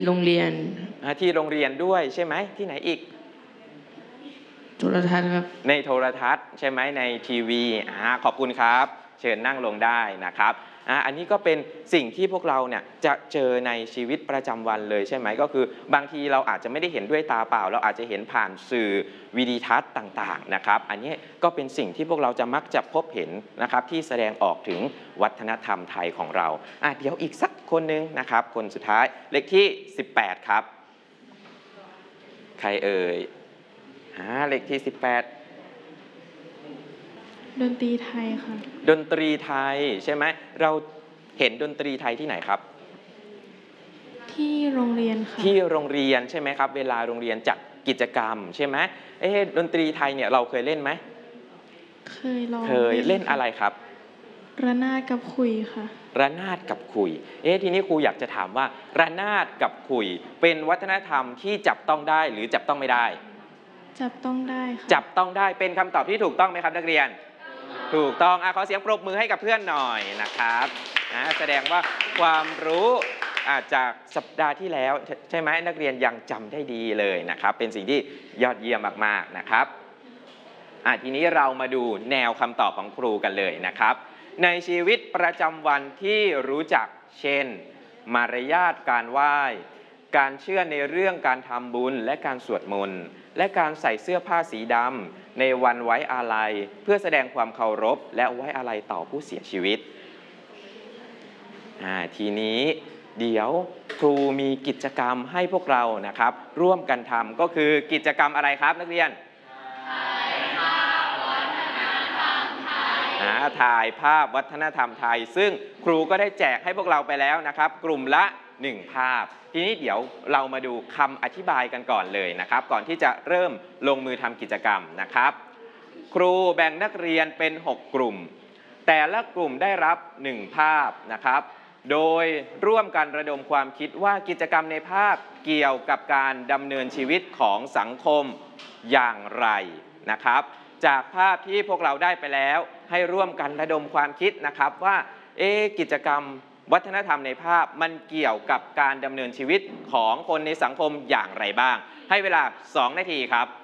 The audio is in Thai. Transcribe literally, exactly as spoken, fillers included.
โรงเรียนที่โรงเรียนด้วยใช่ไหมที่ไหนอีกโทรทัศน์ครับในโทรทัศน์ใช่ไหมในทีวีอ่าขอบคุณครับเชิญนั่งลงได้นะครับอ่าอันนี้ก็เป็นสิ่งที่พวกเราเนี่ยจะเจอในชีวิตประจำวันเลยใช่ไหมก็คือบางทีเราอาจจะไม่ได้เห็นด้วยตาเปล่าเราอาจจะเห็นผ่านสื่อวิดีทัศน์ต่างๆนะครับอันนี้ก็เป็นสิ่งที่พวกเราจะมักจะพบเห็นนะครับที่แสดงออกถึงวัฒนธรรมไทยของเราอ่ะเดี๋ยวอีกสักคนนึงนะครับคนสุดท้ายเลขที่สิบแปดครับใครเอ่ยอ่าเลขที่สิบแปดดนตรีไทยค่ะดนตรีไทยใช่ไหมเราเห็นดนตรีไทยที่ไหนครับที่โรงเรียนค่ะที่โรงเรียนใช่ไหมครับเวลาโรงเรียนจัดกิจกรรมใช่ไหมเอ๊ะดนตรีไทยเนี่ยเราเคยเล่นไหมเคยลองเคยเล่นอะไรครับระนาดกับขุยค่ะระนาดกับขุยเอ๊ะทีนี้ครูอยากจะถามว่าระนาดกับขุยเป็นวัฒนธรรมที่จับต้องได้หรือจับต้องไม่ได้จับต้องได้ค่ะจับต้องได้เป็นคำตอบที่ถูกต้องไหมครับนักเรียนถูกต้องอ่ะขอเสียงปรบมือให้กับเพื่อนหน่อยนะครับนะแสดงว่าความรู้จากสัปดาห์ที่แล้วใช่ไหมนักเรียนยังจำได้ดีเลยนะครับเป็นสิ่งที่ยอดเยี่ยมมากๆนะครับอ่ะทีนี้เรามาดูแนวคำตอบของครูกันเลยนะครับในชีวิตประจำวันที่รู้จักเช่นมารยาทการไหว้การเชื่อในเรื่องการทำบุญและการสวดมนต์และการใส่เสื้อผ้าสีดำในวันไว้อาลัยเพื่อแสดงความเคารพและไว้อาลัยต่อผู้เสียชีวิตอ่าทีนี้เดี๋ยวครูมีกิจกรรมให้พวกเรานะครับร่วมกันทำก็คือกิจกรรมอะไรครับนักเรียนถ่ายภาพวัฒนธรรมไทยซึ่งครูก็ได้แจกให้พวกเราไปแล้วนะครับกลุ่มละหนึ่งภาพทีนี้เดี๋ยวเรามาดูคำอธิบายกันก่อนเลยนะครับก่อนที่จะเริ่มลงมือทำกิจกรรมนะครับครูแบ่งนักเรียนเป็นหกกลุ่มแต่ละกลุ่มได้รับหนึ่งภาพนะครับโดยร่วมกันระดมความคิดว่ากิจกรรมในภาพเกี่ยวกับการดำเนินชีวิตของสังคมอย่างไรนะครับจากภาพที่พวกเราได้ไปแล้วให้ร่วมกันระดมความคิดนะครับว่าเอ๊ะกิจกรรมวัฒนธรรมในภาพมันเกี่ยวกับการดำเนินชีวิตของคนในสังคมอย่างไรบ้างให้เวลาสองนาทีครับ